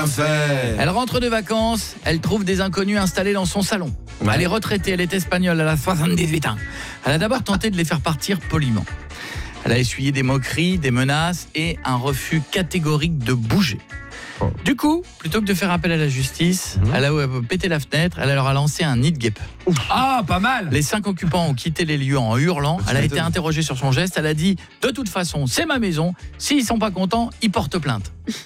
bien fait. Elle rentre de vacances, elle trouve des inconnus installés dans son salon. Ouais. Elle est retraitée, elle est espagnole, elle a 78 ans. Elle a d'abord tenté de les faire partir poliment. Elle a essuyé des moqueries, des menaces et un refus catégorique de bouger. Du coup, plutôt que de faire appel à la justice, elle a pété la fenêtre, elle leur a lancé un nid de guêpe. Ah, pas mal. Les 5 occupants ont quitté les lieux en hurlant. Elle a été interrogée sur son geste. Elle a dit « De toute façon, c'est ma maison. S'ils sont pas contents, ils portent plainte. »